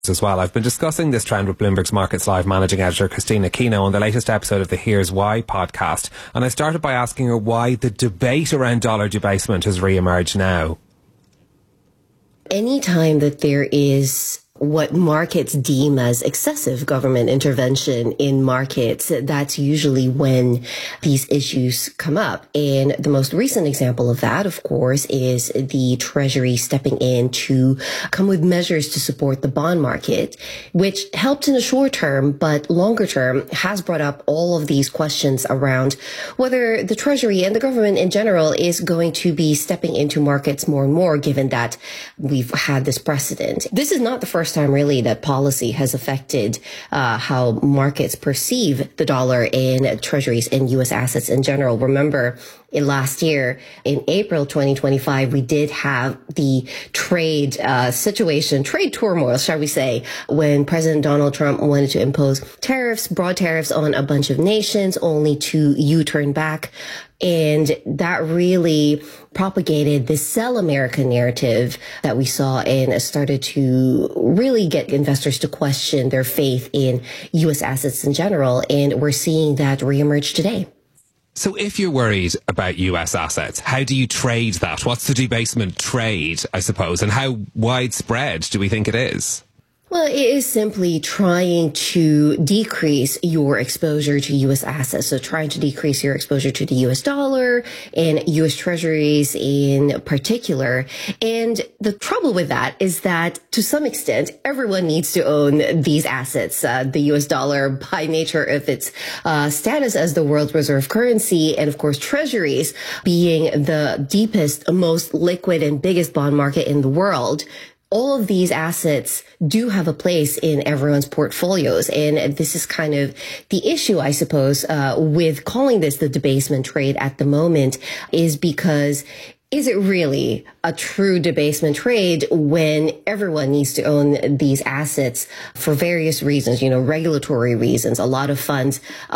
as well. I've been discussing this trend with Bloomberg's Markets Live managing editor Christina Kino on the latest episode of the Here's Why podcast, and I started by asking her why the debate around dollar debasement has re-emerged now. Anytime that there is what markets deem as excessive government intervention in markets, that's usually when these issues come up. And the most recent example of that, of course, is the Treasury stepping in to come with measures to support the bond market, which helped in the short term, but longer term has brought up all of these questions around whether the Treasury and the government in general is going to be stepping into markets more and more, given that we've had this precedent. This is not the first time really that policy has affected how markets perceive the dollar and treasuries and U.S. assets in general. Remember, last year, in April 2025, we did have the trade situation, trade turmoil, shall we say, when President Donald Trump wanted to impose tariffs, broad tariffs on a bunch of nations, only to U-turn back. And that really propagated this sell America narrative that we saw and started to really get investors to question their faith in U.S. assets in general. And we're seeing that reemerge today. So if you're worried about US assets, how do you trade that? What's the debasement trade, I suppose, and how widespread do we think it is? Well, it is simply trying to decrease your exposure to U.S. assets. So trying to decrease your exposure to the U.S. dollar and U.S. treasuries in particular. And the trouble with that is that to some extent, everyone needs to own these assets. The U.S. dollar, by nature of its status as the world reserve currency, and of course, treasuries being the deepest, most liquid and biggest bond market in the world. All of these assets do have a place in everyone's portfolios. And this is kind of the issue, I suppose, with calling this the debasement trade at the moment, is because is it really a true debasement trade when everyone needs to own these assets for various reasons, regulatory reasons? A lot of funds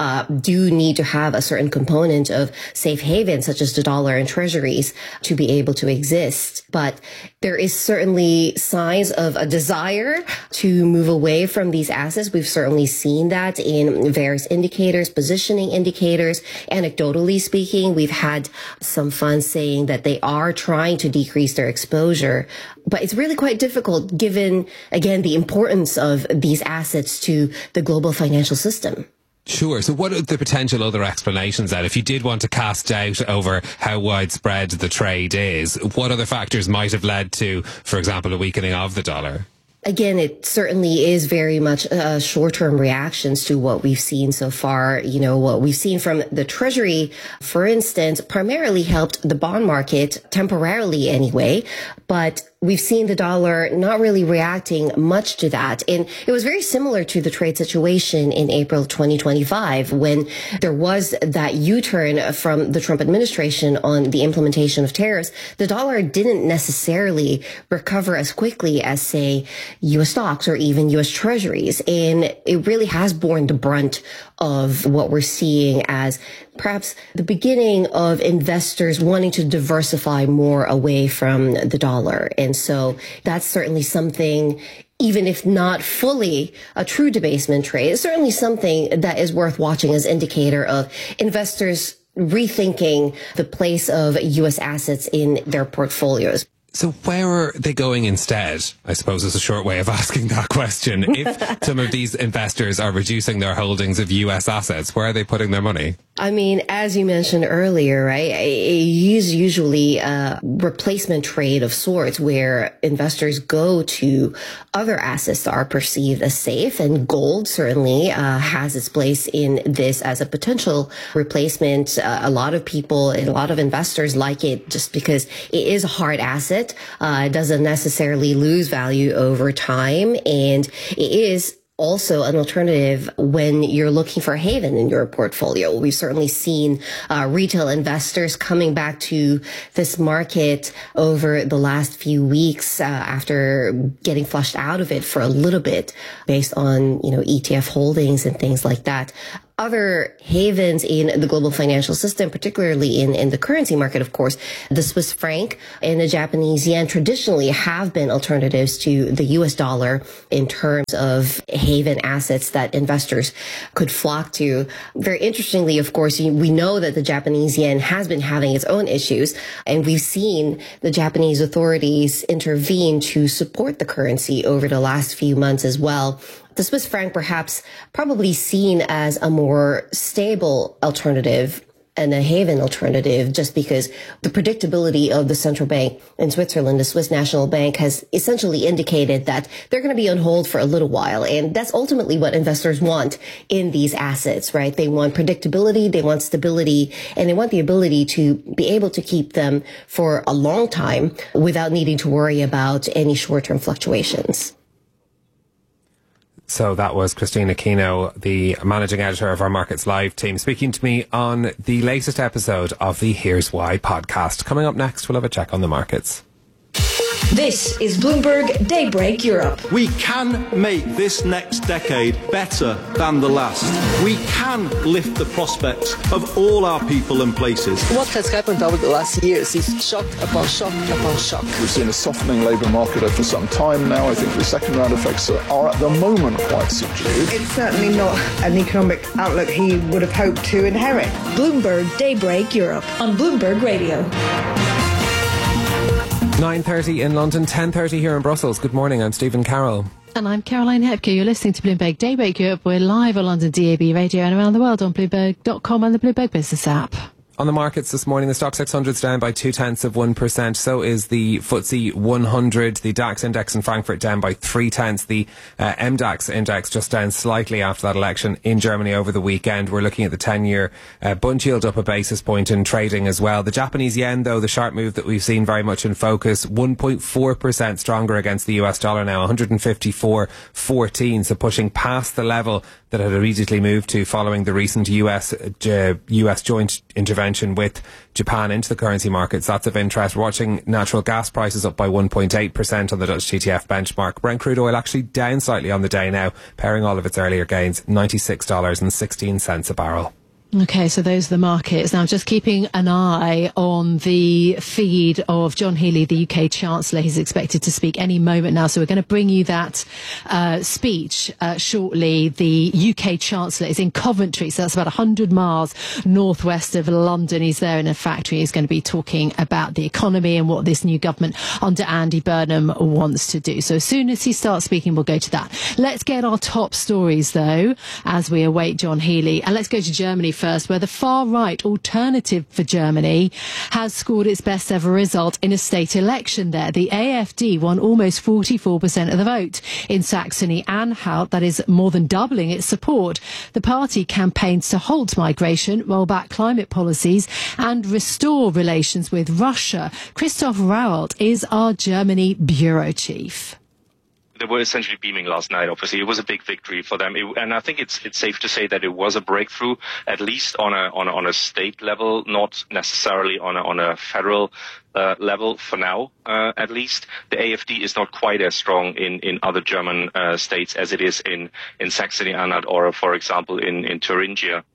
do need to have a certain component of safe haven, such as the dollar and treasuries, to be able to exist. But there is certainly signs of a desire to move away from these assets. We've certainly seen that in various indicators, positioning indicators. Anecdotally speaking, we've had some funds saying that they are trying to decrease their exposure, but it's really quite difficult given, again, the importance of these assets to the global financial system. Sure. So what are the potential other explanations then? If you did want to cast doubt over how widespread the trade is, what other factors might have led to, for example, a weakening of the dollar? Again, it certainly is very much short-term reactions to what we've seen so far. What we've seen from the Treasury, for instance, primarily helped the bond market temporarily anyway, but we've seen the dollar not really reacting much to that. And it was very similar to the trade situation in April 2025 when there was that U-turn from the Trump administration on the implementation of tariffs. The dollar didn't necessarily recover as quickly as, say, U.S. stocks or even U.S. treasuries. And it really has borne the brunt of what we're seeing as perhaps the beginning of investors wanting to diversify more away from the dollar. And so that's certainly something, even if not fully a true debasement trade, it's certainly something that is worth watching as indicator of investors rethinking the place of U.S. assets in their portfolios. So where are they going instead? I suppose is a short way of asking that question. If some of these investors are reducing their holdings of US assets, where are they putting their money? I mean, as you mentioned earlier, right, it is usually a replacement trade of sorts where investors go to other assets that are perceived as safe, and gold certainly has its place in this as a potential replacement. A lot of people and a lot of investors like it just because it is a hard asset. It doesn't necessarily lose value over time, and it is also an alternative when you're looking for a haven in your portfolio. We've certainly seen retail investors coming back to this market over the last few weeks after getting flushed out of it for a little bit based on, ETF holdings and things like that. other havens in the global financial system, particularly in the currency market, of course. The Swiss franc and the Japanese yen traditionally have been alternatives to the US dollar in terms of haven assets that investors could flock to. Very interestingly, of course, we know that the Japanese yen has been having its own issues, and we've seen the Japanese authorities intervene to support the currency over the last few months as well. The Swiss franc perhaps probably seen as a more stable alternative and a haven alternative, just because the predictability of the central bank in Switzerland, the Swiss National Bank, has essentially indicated that they're going to be on hold for a little while. And that's ultimately what investors want in these assets, right? They want predictability, they want stability, and they want the ability to be able to keep them for a long time without needing to worry about any short-term fluctuations. So that was Christine Aquino, the managing editor of our Markets Live team, speaking to me on the latest episode of the Here's Why podcast. Coming up next, we'll have a check on the markets. This is Bloomberg Daybreak Europe. We can make this next decade better than the last. We can lift the prospects of all our people and places. What has happened over the last years is shock upon shock upon shock. We've seen a softening labour market for some time now. I think the second round effects are at the moment quite subdued. It's certainly not an economic outlook he would have hoped to inherit. Bloomberg Daybreak Europe on Bloomberg Radio. 9:30 in London, 10:30 here in Brussels. Good morning, I'm Stephen Carroll. And I'm Caroline Hepke. You're listening to Bloomberg Daybreak Europe. We're live on London DAB radio and around the world on Bloomberg.com and the Bloomberg Business app. On the markets this morning, the Stock 600 is down by 0.2%. So is the FTSE 100. The DAX index in Frankfurt down by 0.3. The MDAX index just down slightly after that election in Germany over the weekend. We're looking at the 10-year bund yield up a basis point in trading as well. The Japanese yen, though, the sharp move that we've seen very much in focus, 1.4% stronger against the US dollar now, 154.14. So pushing past the level that had immediately moved to following the recent US joint intervention with Japan into the currency markets. That's of interest. We're watching natural gas prices up by 1.8% on the Dutch TTF benchmark. Brent crude oil actually down slightly on the day now, pairing all of its earlier gains, $96.16 a barrel. Okay, so those are the markets. Now, just keeping an eye on the feed of John Healey, the UK Chancellor. He's expected to speak any moment now, so we're going to bring you that speech shortly. The UK Chancellor is in Coventry, so that's about 100 miles northwest of London. He's there in a factory. He's going to be talking about the economy and what this new government under Andy Burnham wants to do. So as soon as he starts speaking, we'll go to that. Let's get our top stories, though, as we await John Healey. And let's go to Germany first, where the far-right Alternative for Germany has scored its best ever result in a state election there. The AfD won almost 44% of the vote in Saxony-Anhalt. That is more than doubling its support. The party campaigns to halt migration, roll back climate policies and restore relations with Russia. Christoph Rauwald is our Germany bureau chief. They were essentially beaming last night. Obviously, it was a big victory for them, and I think it's safe to say that it was a breakthrough, at least on a state level, not necessarily on a federal level for now. At least the AfD is not quite as strong in other German states as it is in Saxony-Anhalt or, for example, in Thuringia.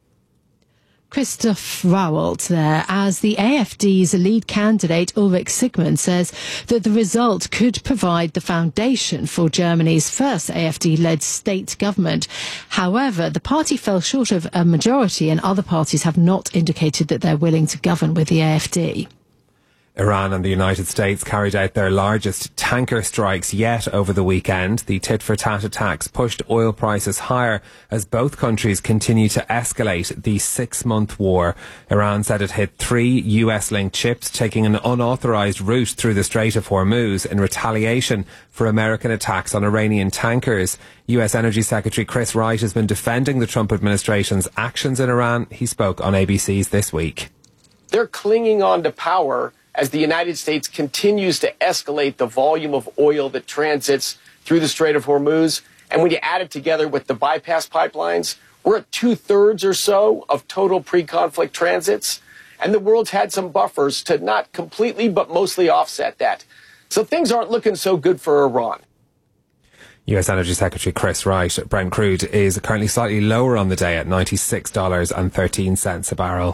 Christoph Rauwald there, as the AfD's lead candidate Ulrich Sigmund says that the result could provide the foundation for Germany's first AfD-led state government. However, the party fell short of a majority and other parties have not indicated that they're willing to govern with the AfD. Iran and the United States carried out their largest tanker strikes yet over the weekend. The tit-for-tat attacks pushed oil prices higher as both countries continue to escalate the 6-month war. Iran said it hit 3 US-linked ships taking an unauthorized route through the Strait of Hormuz in retaliation for American attacks on Iranian tankers. US Energy Secretary Chris Wright has been defending the Trump administration's actions in Iran. He spoke on ABC's This Week. They're clinging on to power as the United States continues to escalate the volume of oil that transits through the Strait of Hormuz. And when you add it together with the bypass pipelines, we're at 2/3 or so of total pre-conflict transits. And the world's had some buffers to not completely, but mostly offset that. So things aren't looking so good for Iran. US Energy Secretary Chris Wright. Brent crude is currently slightly lower on the day at $96.13 a barrel.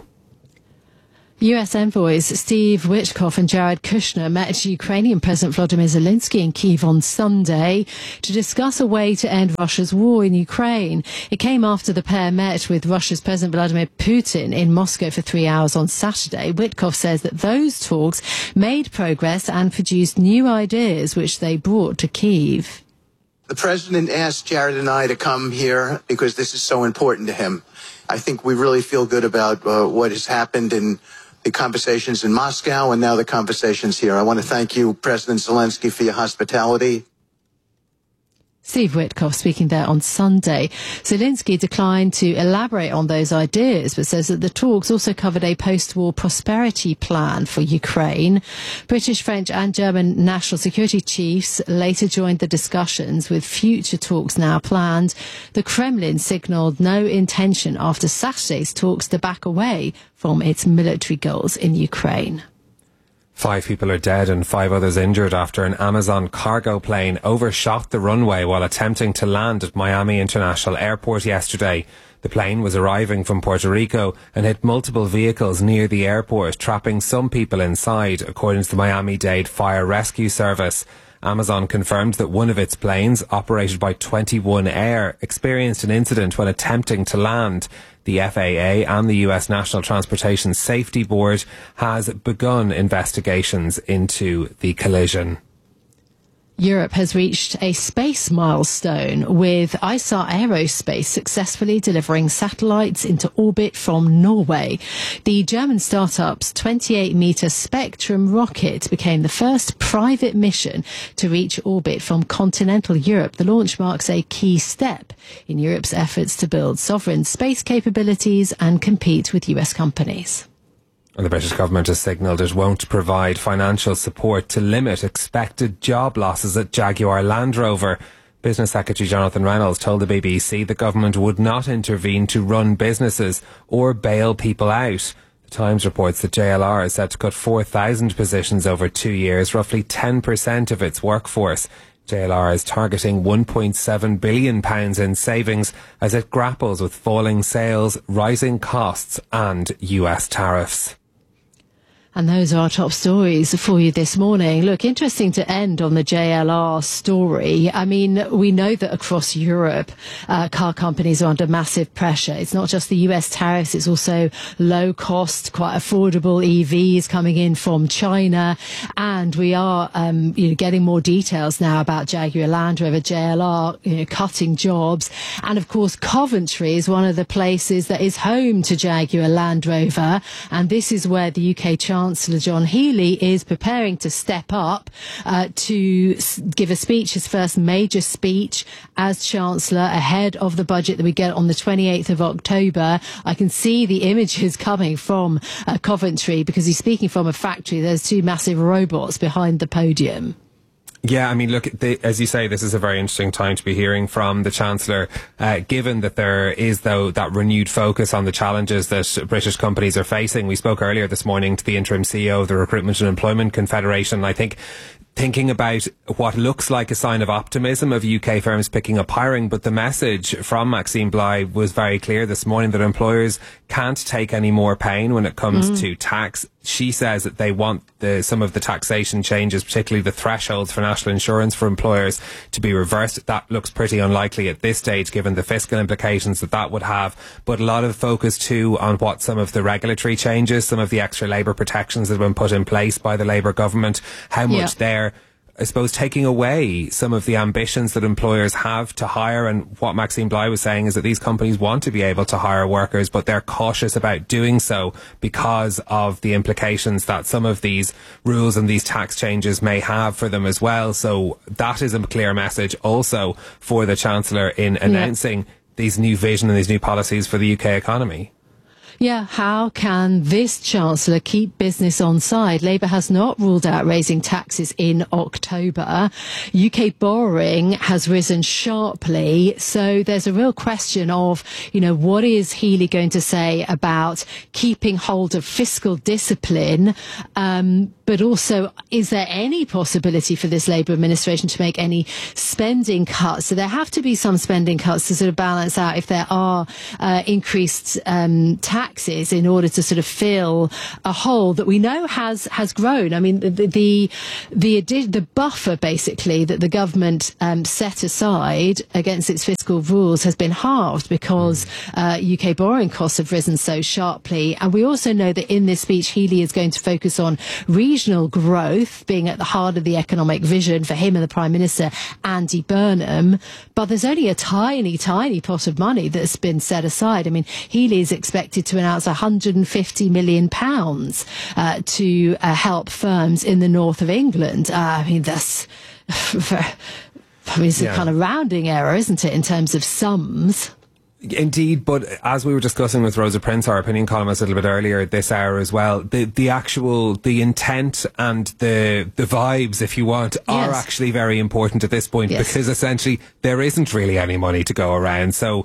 US envoys Steve Witkoff and Jared Kushner met Ukrainian President Volodymyr Zelensky in Kyiv on Sunday to discuss a way to end Russia's war in Ukraine. It came after the pair met with Russia's President Vladimir Putin in Moscow for 3 hours on Saturday. Witkoff says that those talks made progress and produced new ideas which they brought to Kyiv. The president asked Jared and I to come here because this is so important to him. I think we really feel good about what has happened in the conversations in Moscow and now the conversations here. I want to thank you, President Zelensky, for your hospitality. Steve Witkoff speaking there on Sunday. Zelensky declined to elaborate on those ideas, but says that the talks also covered a post-war prosperity plan for Ukraine. British, French and German national security chiefs later joined the discussions, with future talks now planned. The Kremlin signalled no intention after Saturday's talks to back away from its military goals in Ukraine. 5 people are dead and 5 others injured after an Amazon cargo plane overshot the runway while attempting to land at Miami International Airport yesterday. The plane was arriving from Puerto Rico and hit multiple vehicles near the airport, trapping some people inside, according to the Miami-Dade Fire Rescue Service. Amazon confirmed that one of its planes, operated by 21 Air, experienced an incident when attempting to land. The FAA and the US National Transportation Safety Board has begun investigations into the collision. Europe has reached a space milestone, with ISAR Aerospace successfully delivering satellites into orbit from Norway. The German startup's 28-metre Spectrum rocket became the first private mission to reach orbit from continental Europe. The launch marks a key step in Europe's efforts to build sovereign space capabilities and compete with US companies. And the British government has signalled it won't provide financial support to limit expected job losses at Jaguar Land Rover. Business Secretary Jonathan Reynolds told the BBC the government would not intervene to run businesses or bail people out. The Times reports that JLR is set to cut 4,000 positions over 2 years, roughly 10% of its workforce. JLR is targeting £1.7 billion in savings as it grapples with falling sales, rising costs and US tariffs. And those are our top stories for you this morning. Look, interesting to end on the JLR story. I mean, we know that across Europe, car companies are under massive pressure. It's not just the US tariffs, it's also low cost, quite affordable EVs coming in from China. And we are getting more details now about Jaguar Land Rover, JLR, cutting jobs. And of course, Coventry is one of the places that is home to Jaguar Land Rover. And this is where the UK Chancellor John Healey is preparing to step up to give a speech, his first major speech as Chancellor ahead of the budget that we get on the 28th of October. I can see the images coming from Coventry because he's speaking from a factory. There's 2 massive robots behind the podium. Yeah, I mean, look, as you say, this is a very interesting time to be hearing from the Chancellor, given that there is, though, that renewed focus on the challenges that British companies are facing. We spoke earlier this morning to the interim CEO of the Recruitment and Employment Confederation. I think thinking about what looks like a sign of optimism of UK firms picking up hiring, but the message from Maxine Bligh was very clear this morning that employers can't take any more pain when it comes to tax. She says that they want some of the taxation changes, particularly the thresholds for national insurance for employers, to be reversed. That looks pretty unlikely at this stage, given the fiscal implications that would have. But a lot of focus too on what some of the regulatory changes, some of the extra labour protections that have been put in place by the Labour government, how much they're, I suppose, taking away some of the ambitions that employers have to hire. And what Maxine Bligh was saying is that these companies want to be able to hire workers, but they're cautious about doing so because of the implications that some of these rules and these tax changes may have for them as well. So that is a clear message also for the Chancellor in announcing these new vision and these new policies for the UK economy. Yeah, how can this Chancellor keep business on side? Labour has not ruled out raising taxes in October. UK borrowing has risen sharply. So there's a real question of, what is Healey going to say about keeping hold of fiscal discipline? But also, is there any possibility for this Labour administration to make any spending cuts? So there have to be some spending cuts to sort of balance out if there are increased taxes in order to sort of fill a hole that we know has grown. I mean, the buffer basically that the government set aside against its fiscal rules has been halved because UK borrowing costs have risen so sharply. And we also know that in this speech, Healey is going to focus on regional growth being at the heart of the economic vision for him and the Prime Minister, Andy Burnham. But there's only a tiny pot of money that's been set aside. I mean, Healey is expected to announce £150 million to help firms in the north of England. That's it's a kind of rounding error, isn't it, in terms of sums? Indeed, but as we were discussing with Rosa Prince, our opinion columnist, a little bit earlier this hour as well, the intent and the vibes, if you want, are actually very important at this point because essentially there isn't really any money to go around. So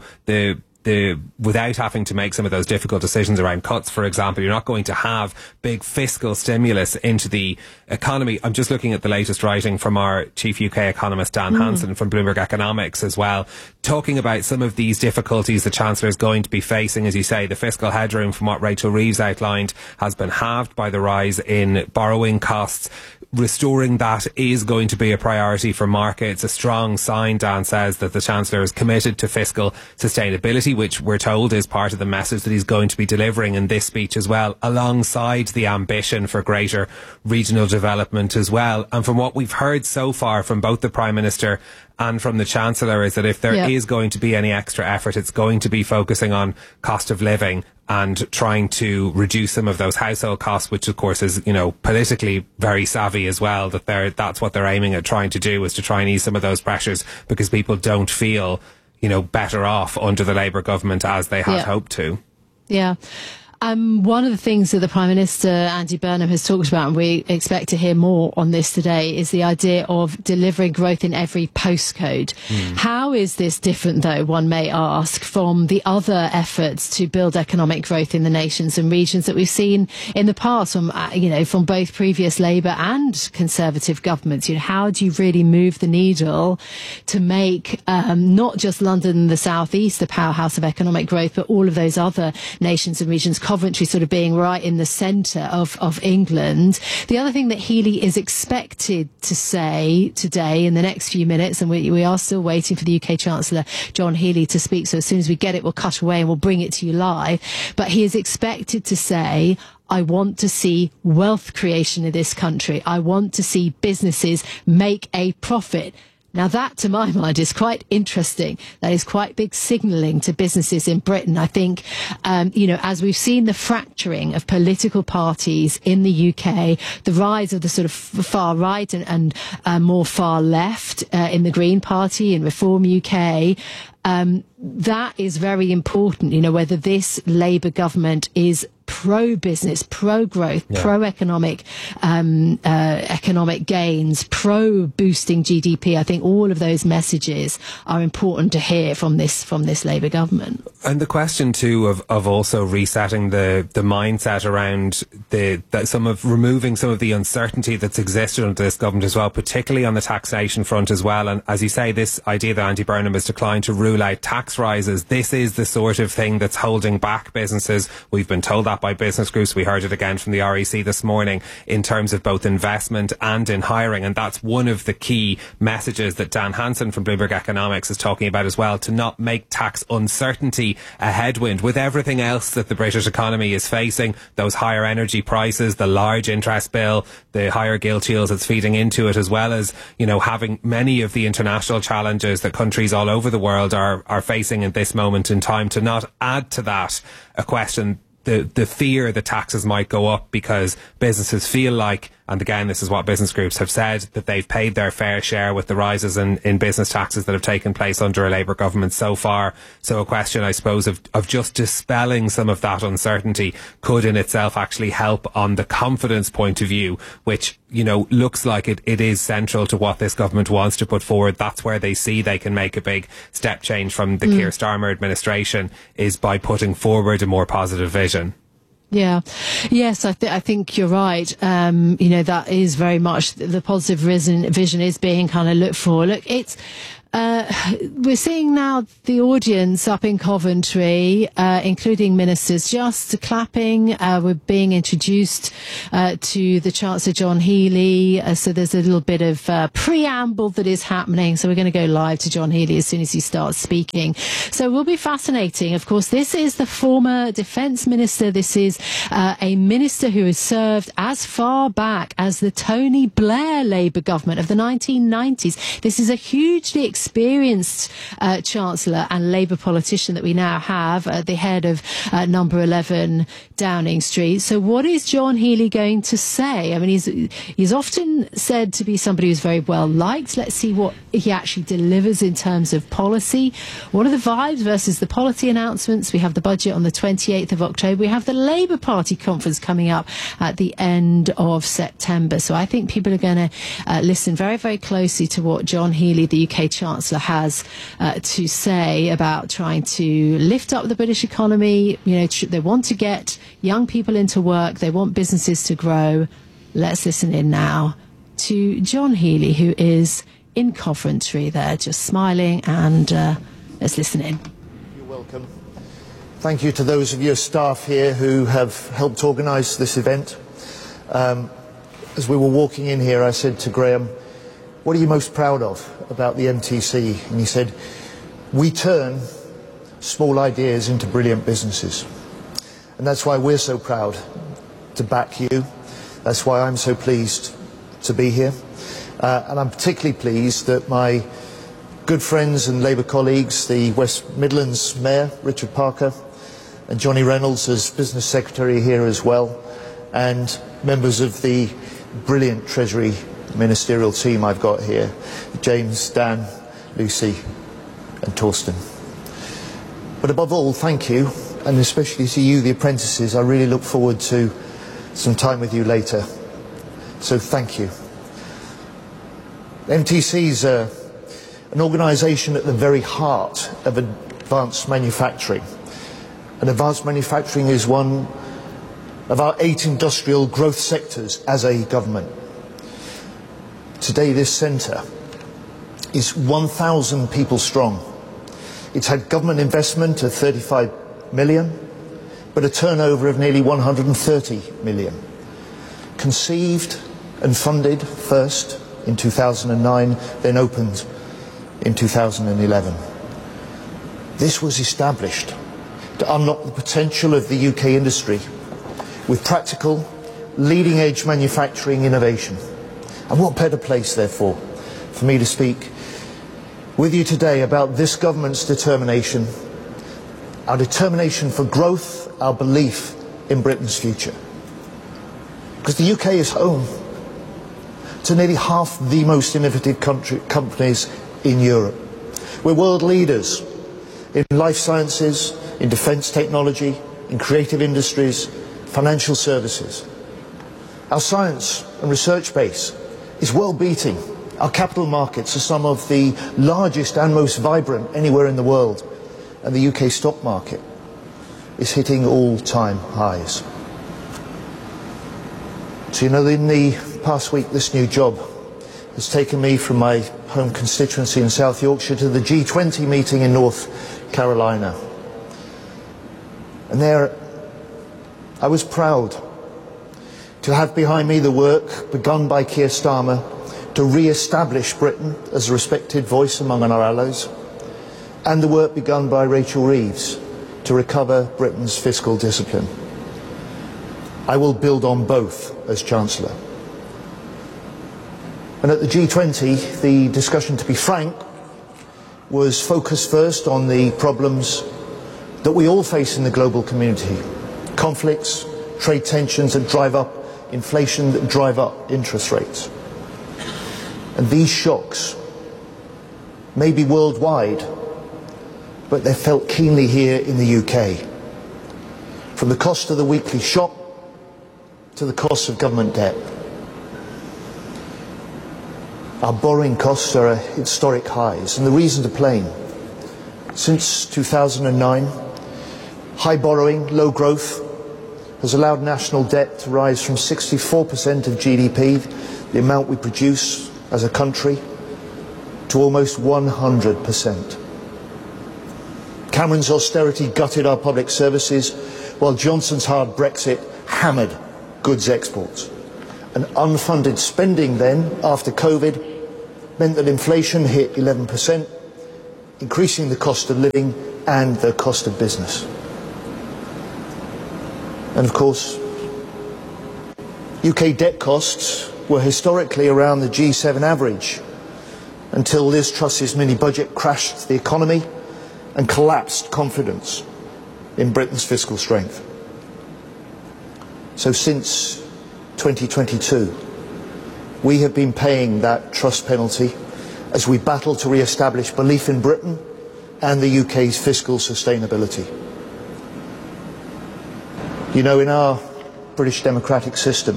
without having to make some of those difficult decisions around cuts, for example, you're not going to have big fiscal stimulus into the economy. I'm just looking at the latest writing from our chief UK economist, Dan Hansen, from Bloomberg Economics as well, talking about some of these difficulties the Chancellor is going to be facing. As you say, the fiscal headroom, from what Rachel Reeves outlined, has been halved by the rise in borrowing costs. Restoring that is going to be a priority for markets. A strong sign, Dan says, that the Chancellor is committed to fiscal sustainability, which we're told is part of the message that he's going to be delivering in this speech as well, alongside the ambition for greater regional development as well. And from what we've heard so far from both the Prime Minister and from the Chancellor is that if there is going to be any extra effort, it's going to be focusing on cost of living and trying to reduce some of those household costs, which of course is, politically very savvy as well, that's what they're aiming at trying to do, is to try and ease some of those pressures because people don't feel, better off under the Labour government as they had hoped to. Yeah. One of the things that the Prime Minister, Andy Burnham, has talked about, and we expect to hear more on this today, is the idea of delivering growth in every postcode. How is this different, though, one may ask, from the other efforts to build economic growth in the nations and regions that we've seen in the past from both previous Labour and Conservative governments? How do you really move the needle to make not just London and the South East the powerhouse of economic growth, but all of those other nations and regions, Coventry sort of being right in the centre of England? The other thing that Healey is expected to say today in the next few minutes, and we are still waiting for the UK Chancellor, John Healey, to speak, so as soon as we get it, we'll cut away and we'll bring it to you live. But he is expected to say, I want to see wealth creation in this country. I want to see businesses make a profit. Now that, to my mind, is quite interesting. That is quite big signalling to businesses in Britain. I think, as we've seen the fracturing of political parties in the UK, the rise of the sort of far right and more far left in the Green Party and Reform UK, that is very important, whether this Labour government is pro-business, pro-growth, pro-economic economic gains, pro-boosting GDP. I think all of those messages are important to hear from this Labour government. And the question too of also resetting the mindset around removing some of the uncertainty that's existed under this government as well, particularly on the taxation front as well. And as you say, this idea that Andy Burnham has declined to rule out tax rises, this is the sort of thing that's holding back businesses. We've been told that by business groups. We heard it again from the REC this morning in terms of both investment and in hiring. And that's one of the key messages that Dan Hansen from Bloomberg Economics is talking about as well, to not make tax uncertainty a headwind. With everything else that the British economy is facing, those higher energy prices, the large interest bill, the higher gilt yields that's feeding into it, as well as, having many of the international challenges that countries all over the world are facing at this moment in time, to not add to that a question the fear that taxes might go up because businesses feel like And again, this is what business groups have said, that they've paid their fair share with the rises in business taxes that have taken place under a Labour government so far. So a question, I suppose, of just dispelling some of that uncertainty could in itself actually help on the confidence point of view, which, you know, looks like it is central to what this government wants to put forward. That's where they see they can make a big step change from the Keir Starmer administration, is by putting forward a more positive vision. Yeah. Yes, I think you're right. You know, that is very much the positive vision is being kind of looked for. Look, it's we're seeing now the audience up in Coventry, including ministers, just clapping. We're being introduced to the Chancellor John Healey. So there's a little bit of preamble that is happening. So we're going to go live to John Healey as soon as he starts speaking. So it will be fascinating. Of course, this is the former Defence Minister. This is a minister who has served as far back as the Tony Blair Labour government of the 1990s. This is a hugely experienced Chancellor and Labour politician that we now have at the head of number 11 Downing Street. So what is John Healey going to say? I mean, he's often said to be somebody who's very well liked. Let's see what he actually delivers in terms of policy. What are the vibes versus the policy announcements? We have the budget on the 28th of October. We have the Labour Party conference coming up at the end of September. So I think people are going to listen very, very closely to what John Healey, the UK Chancellor, has to say about trying to lift up the British economy. You know, they want to get young people into work. They want businesses to grow. Let's listen in now to John Healey, who is in Coventry there, just smiling, and let's listen in. You're welcome. Thank you to those of your staff here who have helped organise this event. As we were walking in here, I said to Graham, what are you most proud of about the MTC? And he said, we turn small ideas into brilliant businesses. And that's why we're so proud to back you. That's why I'm so pleased to be here. And I'm particularly pleased that my good friends and Labour colleagues, the West Midlands Mayor, Richard Parker, and Johnny Reynolds as Business Secretary here as well, and members of the brilliant Treasury ministerial team I've got here, James, Dan, Lucy and Torsten. But above all, thank you, and especially to you, the apprentices. I really look forward to some time with you later. So thank you. MTC is an organisation at the very heart of advanced manufacturing. And advanced manufacturing is one of our 8 industrial growth sectors as a government. Today this centre is 1,000 people strong. It's had government investment of 35 million, but a turnover of nearly 130 million. Conceived and funded first in 2009, then opened in 2011. This was established to unlock the potential of the UK industry with practical, leading-edge manufacturing innovation. And what better place, therefore, for me to speak with you today about this government's determination, our determination for growth, our belief in Britain's future. Because the UK is home to nearly half the most innovative companies in Europe. We're world leaders in life sciences, in defence technology, in creative industries, financial services. Our science and research base is world beating. Our capital markets are some of the largest and most vibrant anywhere in the world. And the UK stock market is hitting all-time highs. So, you know, in the past week, this new job has taken me from my home constituency in South Yorkshire to the G20 meeting in North Carolina. And there, I was proud to have behind me the work begun by Keir Starmer to re-establish Britain as a respected voice among our allies, and the work begun by Rachel Reeves to recover Britain's fiscal discipline. I will build on both as Chancellor. And at the G20, the discussion, to be frank, was focused first on the problems that we all face in the global community. Conflicts, trade tensions that drive up inflation that drive up interest rates. And these shocks may be worldwide, but they're felt keenly here in the UK. From the cost of the weekly shop to the cost of government debt. Our borrowing costs are at historic highs, and the reasons are plain. Since 2009, high borrowing, low growth has allowed national debt to rise from 64% of GDP, the amount we produce as a country, to almost 100%. Cameron's austerity gutted our public services, while Johnson's hard Brexit hammered goods exports. And unfunded spending then, after COVID, meant that inflation hit 11%, increasing the cost of living and the cost of business. And of course, UK debt costs were historically around the G7 average, until Liz Truss's mini-budget crashed the economy and collapsed confidence in Britain's fiscal strength. So since 2022, we have been paying that trust penalty as we battle to re-establish belief in Britain and the UK's fiscal sustainability. You know, in our British democratic system,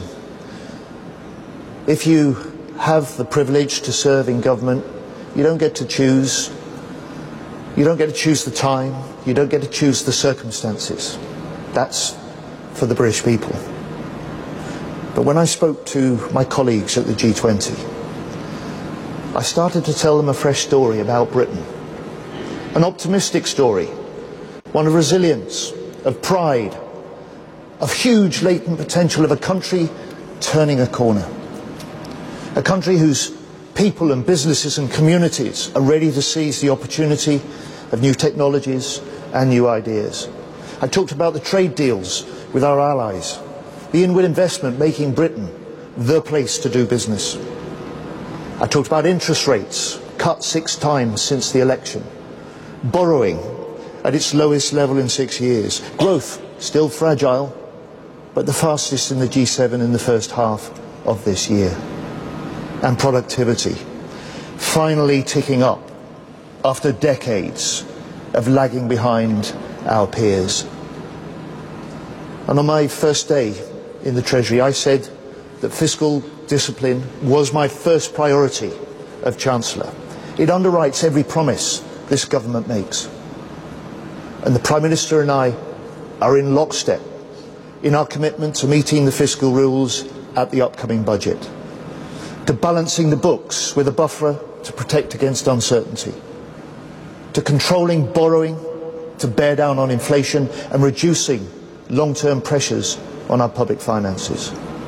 if you have the privilege to serve in government, you don't get to choose. You don't get to choose the time. You don't get to choose the circumstances. That's for the British people. But when I spoke to my colleagues at the G20, I started to tell them a fresh story about Britain. An optimistic story, one of resilience, of pride, of huge latent potential, of a country turning a corner. A country whose people and businesses and communities are ready to seize the opportunity of new technologies and new ideas. I talked about the trade deals with our allies, the inward investment making Britain the place to do business. I talked about interest rates cut 6 times since the election, borrowing at its lowest level in 6 years, growth still fragile, but the fastest in the G7 in the first half of this year, and productivity finally ticking up after decades of lagging behind our peers. And on my first day in the Treasury, I said that fiscal discipline was my first priority of Chancellor. It underwrites every promise this government makes. And the Prime Minister and I are in lockstep in our commitment to meeting the fiscal rules at the upcoming budget, to balancing the books with a buffer to protect against uncertainty, to controlling borrowing to bear down on inflation and reducing long-term pressures on our public finances.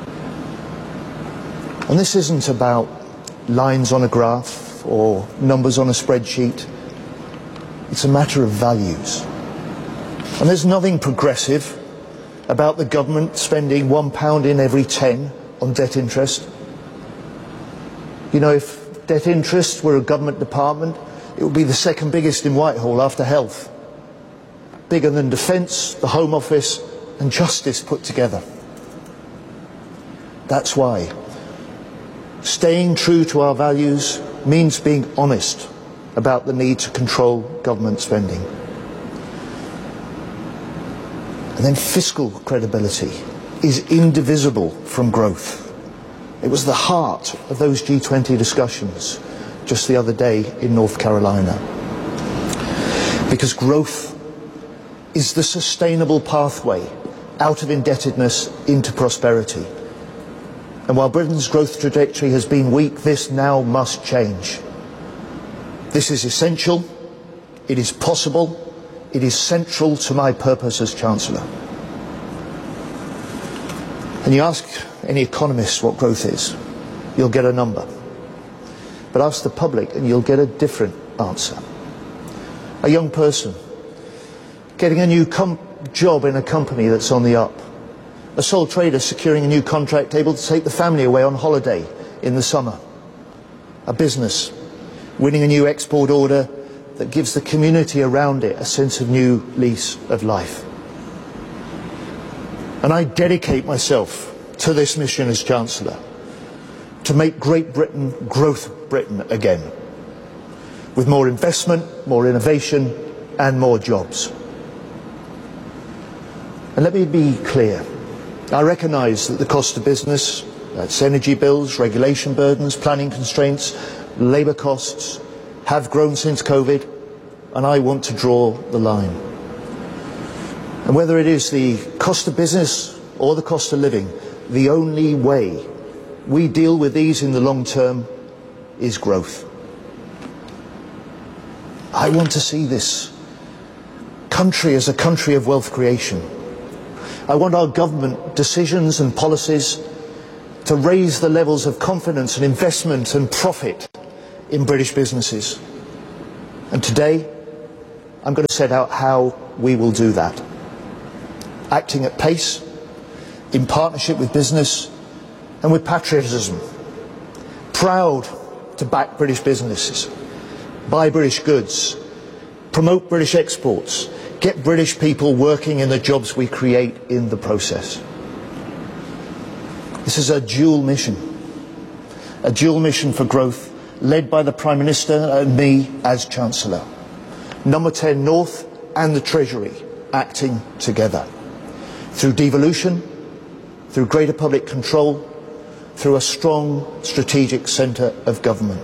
And this isn't about lines on a graph or numbers on a spreadsheet. It's a matter of values. And there's nothing progressive about the government spending £1 in every 10 on debt interest. You know, if debt interest were a government department, it would be the second biggest in Whitehall after health. Bigger than Defence, the Home Office and Justice put together. That's why staying true to our values means being honest about the need to control government spending. And then fiscal credibility is indivisible from growth. It was the heart of those G20 discussions just the other day in North Carolina. Because growth is the sustainable pathway out of indebtedness into prosperity. And while Britain's growth trajectory has been weak, this now must change. This is essential, it is possible, it is central to my purpose as Chancellor. And you ask any economist what growth is, you'll get a number. But ask the public and you'll get a different answer. A young person getting a new job in a company that's on the up. A sole trader securing a new contract, able to take the family away on holiday in the summer. A business winning a new export order that gives the community around it a sense of new lease of life. And I dedicate myself to this mission as Chancellor, to make Great Britain growth Britain again, with more investment, more innovation and more jobs. And let me be clear, I recognise that the cost of business, that's energy bills, regulation burdens, planning constraints, labour costs, have grown since COVID, and I want to draw the line. And whether it is the cost of business or the cost of living, the only way we deal with these in the long term is growth. I want to see this country as a country of wealth creation. I want our government decisions and policies to raise the levels of confidence and investment and profit in British businesses. And today, I'm going to set out how we will do that. Acting at pace, in partnership with business and with patriotism. Proud to back British businesses, buy British goods, promote British exports, get British people working in the jobs we create in the process. This is a dual mission for growth, led by the Prime Minister and me as Chancellor. Number 10 North and the Treasury acting together. Through devolution, through greater public control, through a strong strategic centre of government.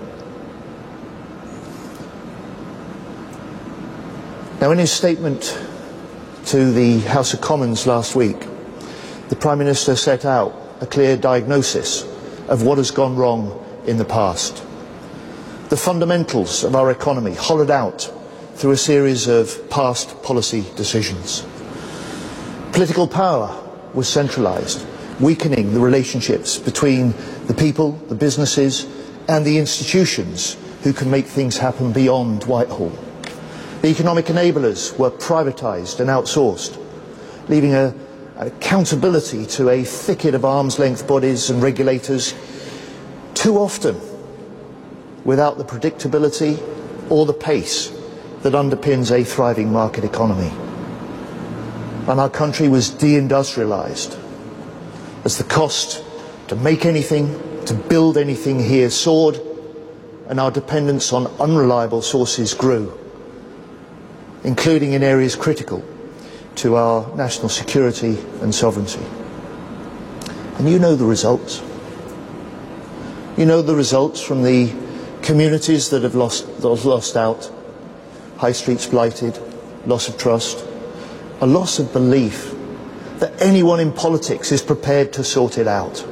Now, in his statement to the House of Commons last week, the Prime Minister set out a clear diagnosis of what has gone wrong in the past. The fundamentals of our economy hollowed out through a series of past policy decisions. Political power was centralised, weakening the relationships between the people, the businesses and the institutions who can make things happen beyond Whitehall. The economic enablers were privatised and outsourced, leaving accountability to a thicket of arm's-length bodies and regulators, too often without the predictability or the pace that underpins a thriving market economy. And our country was deindustrialised as the cost to make anything, to build anything here soared, and our dependence on unreliable sources grew, including in areas critical to our national security and sovereignty. And you know the results. You know the results from the communities that have lost out, high streets blighted, loss of trust, a loss of belief that anyone in politics is prepared to sort it out.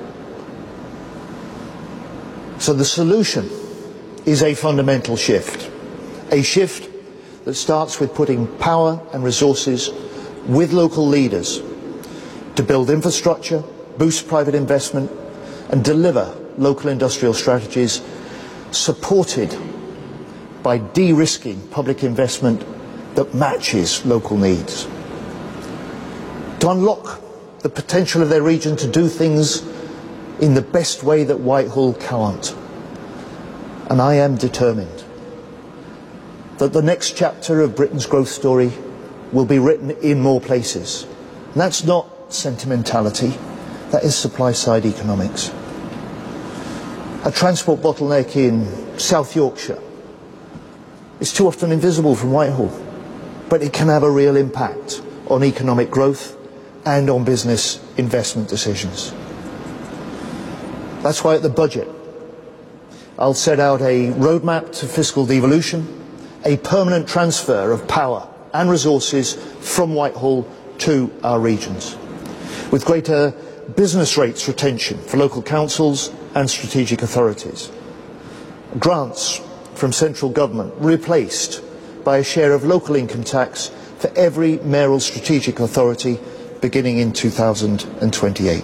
So the solution is a fundamental shift. A shift that starts with putting power and resources with local leaders to build infrastructure, boost private investment and deliver local industrial strategies supported by de-risking public investment that matches local needs. To unlock the potential of their region to do things in the best way that Whitehall can't. And I am determined that the next chapter of Britain's growth story will be written in more places. And that's not sentimentality, that is supply-side economics. A transport bottleneck in South Yorkshire is too often invisible from Whitehall, but it can have a real impact on economic growth and on business investment decisions. That's why at the budget I'll set out a roadmap to fiscal devolution, a permanent transfer of power and resources from Whitehall to our regions, with greater business rates retention for local councils and strategic authorities, grants from central government replaced by a share of local income tax for every mayoral strategic authority beginning in 2028.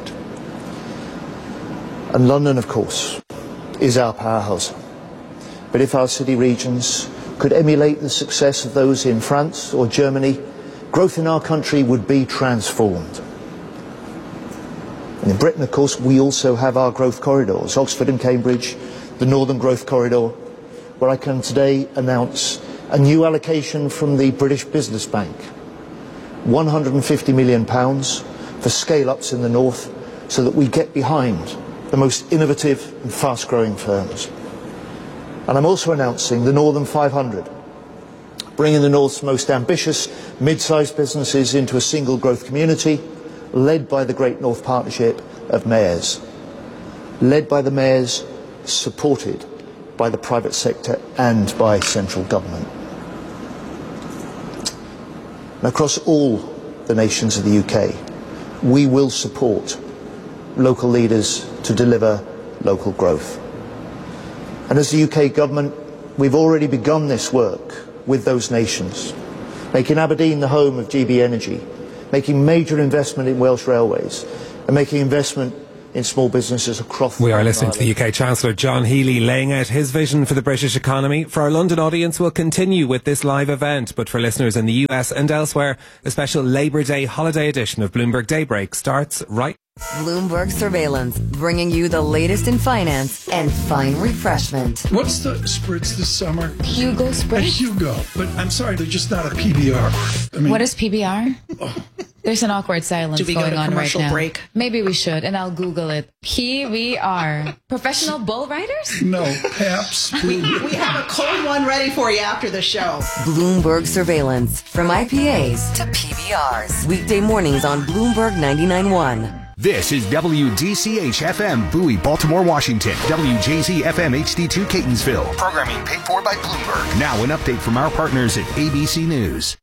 And London, of course, is our powerhouse. But if our city regions could emulate the success of those in France or Germany, growth in our country would be transformed. And in Britain, of course, we also have our growth corridors, Oxford and Cambridge, the Northern Growth Corridor, where I can today announce a new allocation from the British Business Bank, £150 million for scale-ups in the north so that we get behind the most innovative and fast-growing firms. And I'm also announcing the Northern 500, bringing the North's most ambitious mid-sized businesses into a single growth community, led by the Great North Partnership of Mayors. Led by the mayors, supported by the private sector and by central government. And across all the nations of the UK, we will support local leaders to deliver local growth. And as the UK government, we've already begun this work with those nations, making Aberdeen the home of GB Energy, making major investment in Welsh Railways, and making investment in small businesses across. We are listening to the UK Chancellor John Healey laying out his vision for the British economy. For our London audience, we'll continue with this live event, but for listeners in the US and elsewhere, a special Labour Day holiday edition of Bloomberg Daybreak starts right. Bloomberg Surveillance, bringing you the latest in finance and fine refreshment. What's the spritz this summer? Hugo Spritz? Hugo, but I'm sorry, they're just not a PBR. I mean, what is PBR? There's an awkward silence going on right now. Break? Maybe we should, and I'll Google it. PBR. Professional bull riders? No, Paps. We have a cold one ready for you after the show. Bloomberg Surveillance, from IPAs to PBRs. Weekday mornings on Bloomberg 99.1. This is WDCH-FM, Bowie, Baltimore, Washington. WJZ-FM HD2, Catonsville. Programming paid for by Bloomberg. Now an update from our partners at ABC News.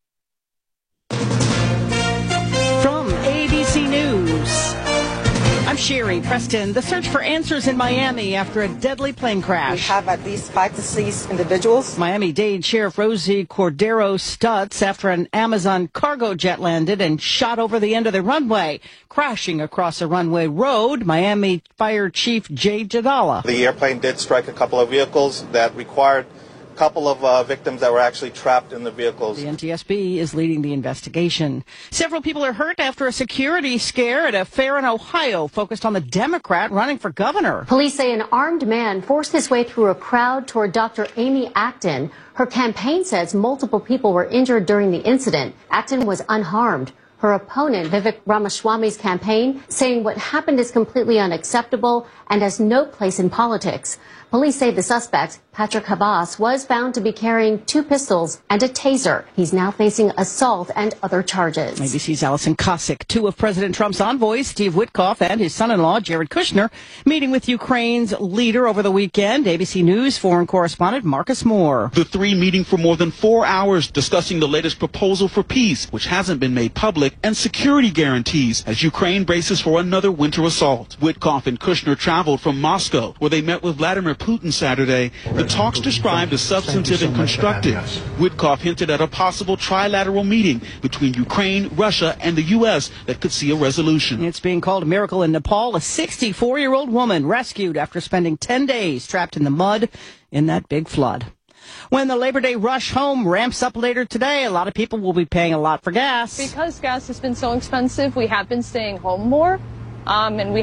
From ABC News, I'm Sherry Preston. The search for answers in Miami after a deadly plane crash. We have at least 5 deceased individuals. Miami-Dade Sheriff Rosie Cordero Stutz after an Amazon cargo jet landed and shot over the end of the runway, crashing across a runway road. Miami Fire Chief Jay Jadala. The airplane did strike a couple of vehicles that required a couple of victims that were actually trapped in the vehicles. The NTSB is leading the investigation. Several people are hurt after a security scare at a fair in Ohio focused on the Democrat running for governor. Police say an armed man forced his way through a crowd toward Dr. Amy Acton. Her campaign says multiple people were injured during the incident. Acton was unharmed. Her opponent, Vivek Ramaswamy's campaign, saying what happened is completely unacceptable and has no place in politics. Police say the suspect, Patrick Habas, was found to be carrying 2 pistols and a taser. He's now facing assault and other charges. ABC's Alison Kosick. 2 of President Trump's envoys, Steve Witkoff and his son-in-law, Jared Kushner, meeting with Ukraine's leader over the weekend. ABC News foreign correspondent Marcus Moore. The 3 meeting for more than 4 hours discussing the latest proposal for peace, which hasn't been made public, and security guarantees as Ukraine braces for another winter assault. Witkoff and Kushner traveled from Moscow, where they met with Vladimir Putin Saturday. The talks described as substantive and constructive. Witkoff hinted at a possible trilateral meeting between Ukraine, Russia, and the U.S. that could see a resolution. It's being called a miracle in Nepal. A 64-year-old woman rescued after spending 10 days trapped in the mud in that big flood. When the Labor Day rush home ramps up later today, a lot of people will be paying a lot for gas. Because gas has been so expensive, we have been staying home more, and we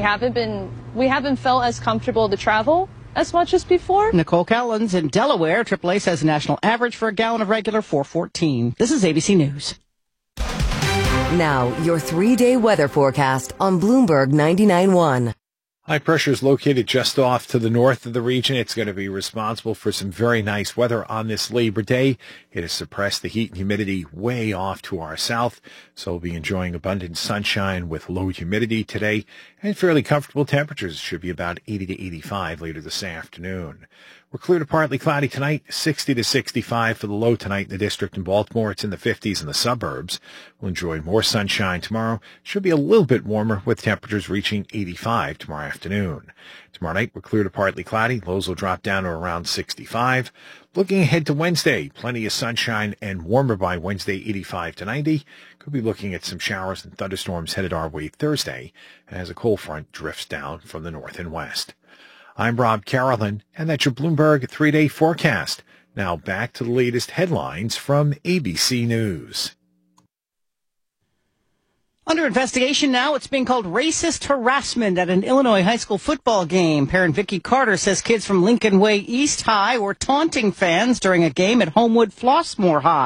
haven't felt as comfortable to travel as much as before. Nicole Collins in Delaware. AAA says the national average for a gallon of regular $4.14. This is ABC News. Now, your 3-day weather forecast on Bloomberg 99.1. High pressure is located just off to the north of the region. It's going to be responsible for some very nice weather on this Labor Day. It has suppressed the heat and humidity way off to our south, so we'll be enjoying abundant sunshine with low humidity today and fairly comfortable temperatures. Should be about 80 to 85 later this afternoon. We're clear to partly cloudy tonight, 60 to 65 for the low tonight in the district in Baltimore. It's in the 50s in the suburbs. We'll enjoy more sunshine tomorrow. Should be a little bit warmer with temperatures reaching 85 tomorrow afternoon. Tomorrow night, we're clear to partly cloudy. Lows will drop down to around 65. Looking ahead to Wednesday, plenty of sunshine and warmer by Wednesday, 85 to 90. Could be looking at some showers and thunderstorms headed our way Thursday as a cold front drifts down from the north and west. I'm Rob Carolyn, and that's your Bloomberg 3-day forecast. Now back to the latest headlines from ABC News. Under investigation now, it's being called racist harassment at an Illinois high school football game. Parent Vicky Carter says kids from Lincoln Way East High were taunting fans during a game at Homewood Flossmoor High.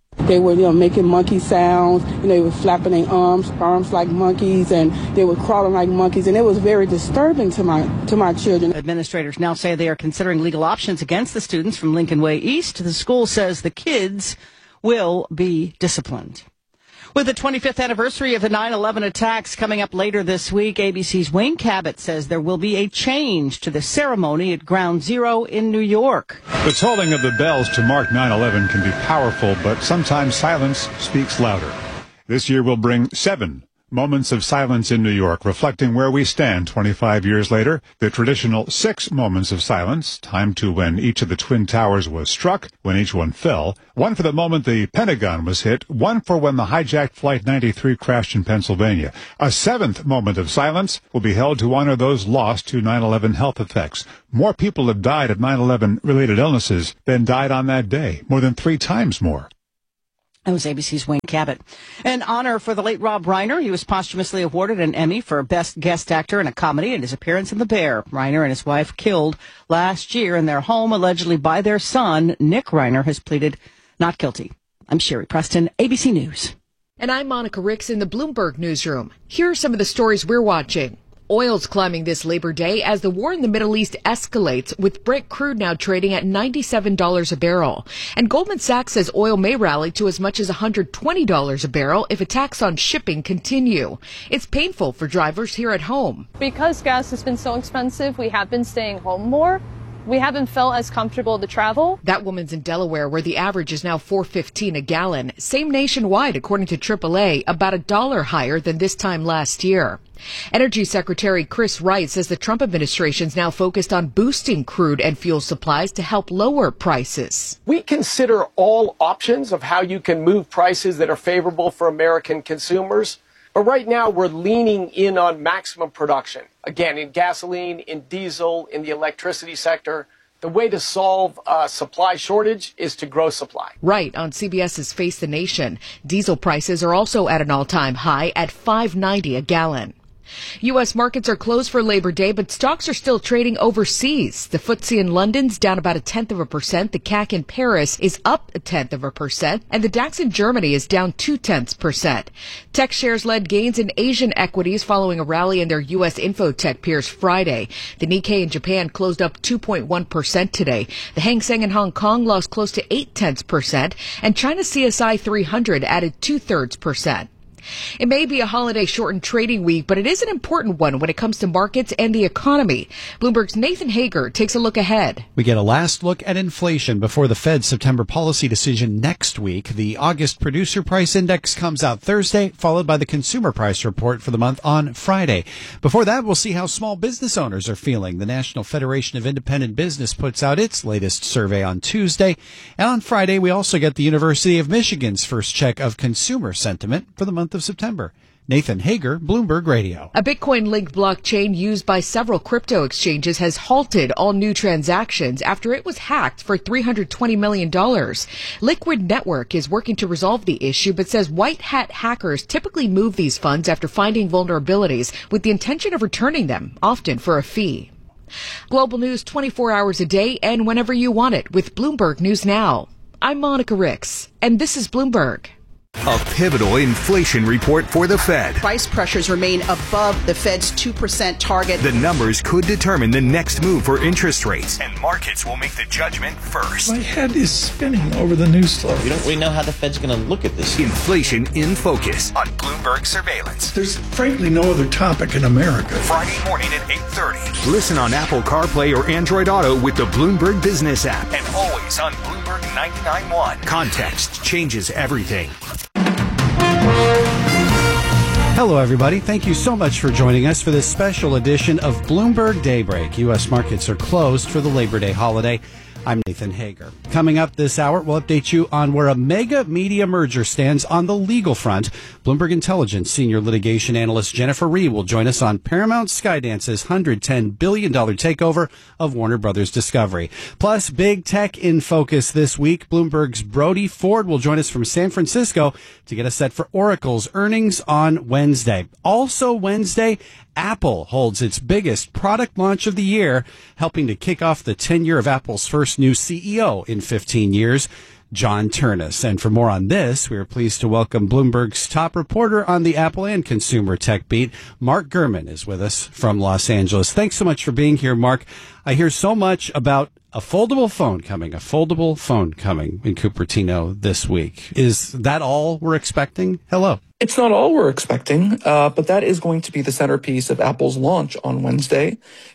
They were, making monkey sounds. They were flapping their arms like monkeys, and they were crawling like monkeys, and it was very disturbing to my children. Administrators now say they are considering legal options against the students from Lincoln Way East. The school says the kids will be disciplined. With the 25th anniversary of the 9/11 attacks coming up later this week, ABC's Wayne Cabot says there will be a change to the ceremony at Ground Zero in New York. The tolling of the bells to mark 9/11 can be powerful, but sometimes silence speaks louder. This year will bring 7 moments of silence in New York, reflecting where we stand 25 years later. The traditional 6 moments of silence, timed to when each of the Twin Towers was struck, when each one fell, 1 for the moment the Pentagon was hit, 1 for when the hijacked Flight 93 crashed in Pennsylvania. A 7th moment of silence will be held to honor those lost to 9/11 health effects. More people have died of 9/11 related illnesses than died on that day, more than 3 times more. That was ABC's Wayne Cabot. An honor for the late Rob Reiner. He was posthumously awarded an Emmy for Best Guest Actor in a Comedy and his appearance in The Bear. Reiner and his wife killed last year in their home, allegedly by their son. Nick Reiner has pleaded not guilty. I'm Sherry Preston, ABC News. And I'm Monica Ricks in the Bloomberg Newsroom. Here are some of the stories we're watching. Oil's climbing this Labor Day as the war in the Middle East escalates, with Brent crude now trading at $97 a barrel. And Goldman Sachs says oil may rally to as much as $120 a barrel if attacks on shipping continue. It's painful for drivers here at home. Because gas has been so expensive, we have been staying home more. We haven't felt as comfortable to travel. That woman's in Delaware, where the average is now $4.15 a gallon. Same nationwide, according to AAA, about $1 higher than this time last year. Energy Secretary Chris Wright says the Trump administration's now focused on boosting crude and fuel supplies to help lower prices. We consider all options of how you can move prices that are favorable for American consumers. But right now, we're leaning in on maximum production. Again, in gasoline, in diesel, in the electricity sector. The way to solve a supply shortage is to grow supply. Right, on CBS's Face the Nation. Diesel prices are also at an all-time high at $5.90 a gallon. U.S. markets are closed for Labor Day, but stocks are still trading overseas. The FTSE in London's down about 0.1%. The CAC in Paris is up 0.1%. And the DAX in Germany is down 0.2%. Tech shares led gains in Asian equities following a rally in their U.S. infotech peers Friday. The Nikkei in Japan closed up 2.1% today. The Hang Seng in Hong Kong lost close to 0.8%. And China's CSI 300 added 0.2%. It may be a holiday-shortened trading week, but it is an important one when it comes to markets and the economy. Bloomberg's Nathan Hager takes a look ahead. We get a last look at inflation before the Fed's September policy decision next week. The August Producer Price Index comes out Thursday, followed by the Consumer Price Report for the month on Friday. Before that, we'll see how small business owners are feeling. The National Federation of Independent Business puts out its latest survey on Tuesday. And on Friday, we also get the University of Michigan's first check of consumer sentiment for the month of September. Nathan Hager, Bloomberg Radio. A Bitcoin-linked blockchain used by several crypto exchanges has halted all new transactions after it was hacked for $320 million. Liquid Network is working to resolve the issue, but says white hat hackers typically move these funds after finding vulnerabilities with the intention of returning them, often for a fee. Global news 24 hours a day and whenever you want it with Bloomberg News Now. I'm Monica Ricks, and this is Bloomberg. A pivotal inflation report for the Fed. Price pressures remain above the Fed's 2% target. The numbers could determine the next move for interest rates, and markets will make the judgment first. My head is spinning over the news story. We don't really know how the Fed's going to look at this. Inflation in Focus on Bloomberg Surveillance. There's frankly no other topic in America. Friday morning at 8:30. Listen on Apple CarPlay or Android Auto with the Bloomberg Business app, and always on Bloomberg 99.1. Context changes everything. Hello, everybody. Thank you so much for joining us for this special edition of Bloomberg Daybreak. U.S. markets are closed for the Labor Day holiday. I'm Nathan Hager. Coming up this hour, we'll update you on where a mega media merger stands on the legal front. Bloomberg Intelligence senior litigation analyst Jennifer Rhee will join us on Paramount Skydance's $110 billion takeover of Warner Brothers Discovery. Plus, big tech in focus this week. Bloomberg's Brody Ford will join us from San Francisco to get us set for Oracle's earnings on Wednesday. Also Wednesday, Apple holds its biggest product launch of the year, helping to kick off the tenure of Apple's first new CEO in 15 years. John Ternus. And for more on this, we are pleased to welcome Bloomberg's top reporter on the Apple and consumer tech beat. Mark Gurman is with us from Los Angeles. Thanks so much for being here, Mark. I hear so much about a foldable phone coming in Cupertino this week. Is that all we're expecting? Hello. It's not all we're expecting, but that is going to be the centerpiece of Apple's launch on Wednesday.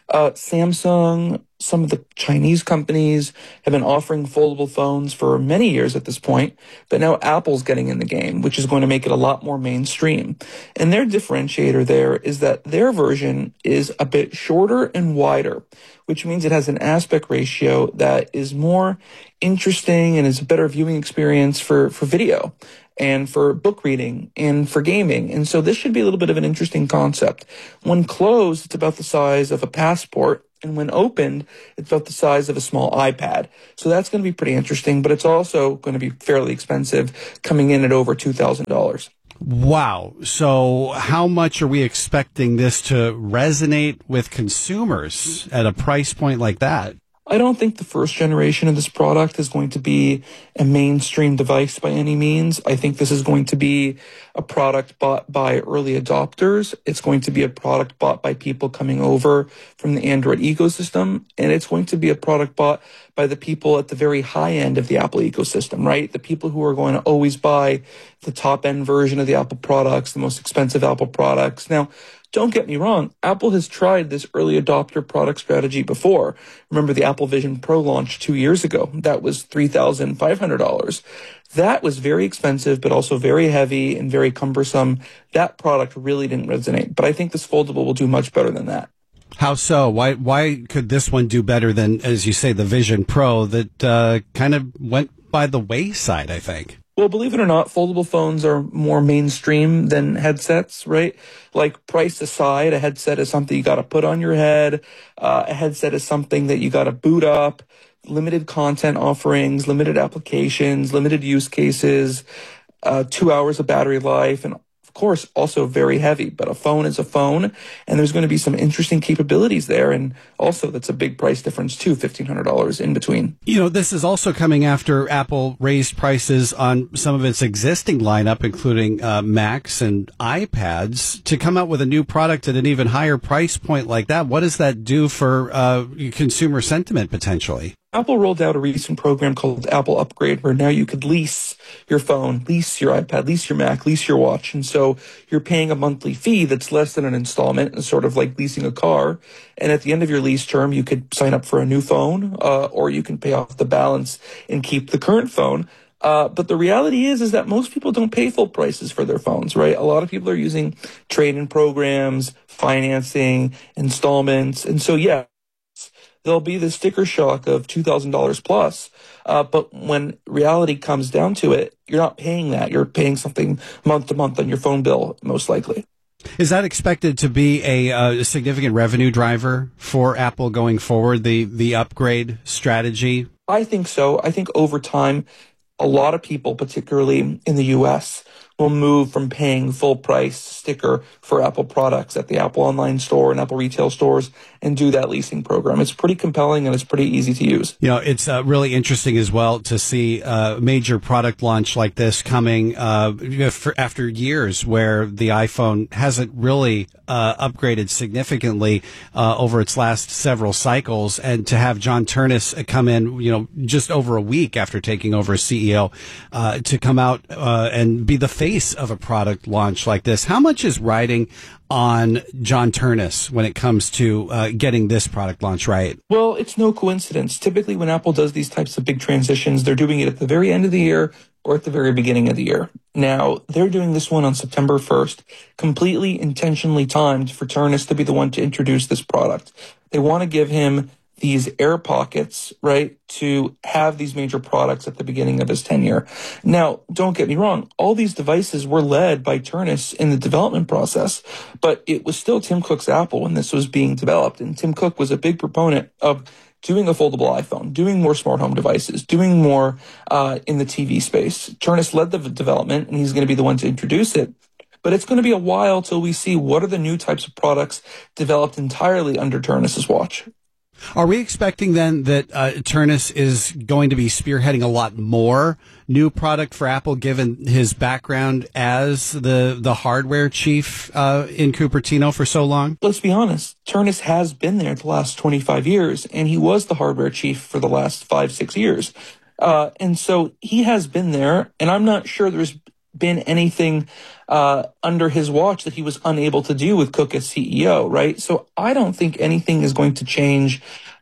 Samsung, some of the Chinese companies have been offering foldable phones for many years at this point, but now Apple's getting in the game, which is going to make it a lot more mainstream. And their differentiator there is that their version is a bit shorter and wider, which means it has an aspect ratio that is more interesting and is a better viewing experience for video and for book reading and for gaming. And so this should be a little bit of an interesting concept. When closed, it's about the size of a passport. And when opened, it's about the size of a small iPad. So that's going to be pretty interesting, but it's also going to be fairly expensive, coming in at over $2,000. Wow. So how much are we expecting this to resonate with consumers at a price point like that? I don't think the first generation of this product is going to be a mainstream device by any means. I think this is going to be a product bought by early adopters. It's going to be a product bought by people coming over from the Android ecosystem. And it's going to be a product bought by the people at the very high end of the Apple ecosystem, right? The people who are going to always buy the top end version of the Apple products, the most expensive Apple products. Now, don't get me wrong, Apple has tried this early adopter product strategy before. Remember the Apple Vision Pro launch 2 years ago? That was $3,500. That was very expensive, but also very heavy and very cumbersome. That product really didn't resonate. But I think this foldable will do much better than that. How so? Why could this one do better than, as you say, the Vision Pro that kind of went by the wayside, I think? Well, believe it or not, foldable phones are more mainstream than headsets, right? Like, price aside, a headset is something you got to put on your head. A headset is something that you got to boot up. Limited content offerings, limited applications, limited use cases, 2 hours of battery life, and of course, also very heavy. But a phone is a phone, and there's going to be some interesting capabilities there. And also, that's a big price difference too, $1,500 in between. You know, this is also coming after Apple raised prices on some of its existing lineup, including Macs and iPads, to come out with a new product at an even higher price point like that. What does that do for consumer sentiment potentially? Apple rolled out a recent program called Apple Upgrade, where now you could lease your phone, lease your iPad, lease your Mac, lease your watch. And so you're paying a monthly fee that's less than an installment, and sort of like leasing a car. And at the end of your lease term, you could sign up for a new phone, or you can pay off the balance and keep the current phone. But the reality is that most people don't pay full prices for their phones, right? A lot of people are using trade-in programs, financing, installments. And so, yeah, there'll be the sticker shock of $2,000 plus. But when reality comes down to it, you're not paying that. You're paying something month to month on your phone bill, most likely. Is that expected to be a significant revenue driver for Apple going forward, the upgrade strategy? I think so. I think over time, a lot of people, particularly in the U.S., will move from paying full price sticker for Apple products at the Apple online store and Apple retail stores and do that leasing program. It's pretty compelling and it's pretty easy to use. You know, it's really interesting as well to see a major product launch like this coming after years where the iPhone hasn't really upgraded significantly over its last several cycles, and to have John Ternus come in, you know, just over a week after taking over as CEO, to come out and be the face of a product launch like this. How much is riding on John Ternus when it comes to getting this product launch right? Well, it's no coincidence. Typically, when Apple does these types of big transitions, they're doing it at the very end of the year or at the very beginning of the year. Now, they're doing this one on September 1st, completely intentionally timed for Ternus to be the one to introduce this product. They want to give him these air pockets, right, to have these major products at the beginning of his tenure. Now, don't get me wrong, all these devices were led by Ternus in the development process, but it was still Tim Cook's Apple when this was being developed, and Tim Cook was a big proponent of doing a foldable iPhone, doing more smart home devices, doing more in the TV space. Ternus led the development, and he's going to be the one to introduce it. But it's going to be a while till we see what are the new types of products developed entirely under Ternus's watch. Are we expecting then that Ternus is going to be spearheading a lot more new product for Apple, given his background as the hardware chief in Cupertino for so long? Let's be honest. Ternus has been there the last 25 years, and he was the hardware chief for the last 5-6 years. And so he has been there, and I'm not sure there's been anything under his watch that he was unable to do with Cook as CEO, right? So I don't think anything is going to change